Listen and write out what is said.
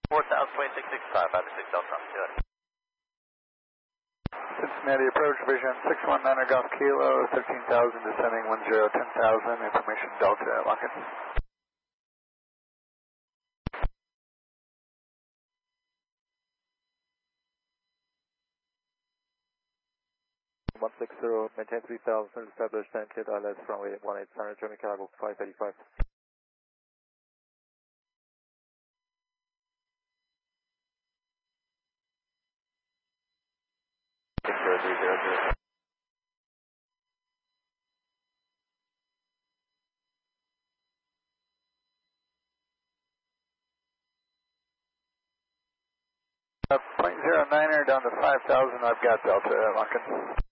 4000, 2665, 56 Delta, go ahead. Cincinnati approach, vision 619 Golf Kilo, 13,000, descending 10, 10,000, information Delta, lock it. 160, maintain 3000, establish 10 kid ILS runway 18, San Antonio, Chicago 585. .09er down to 5,000, I've got Delta, lock it.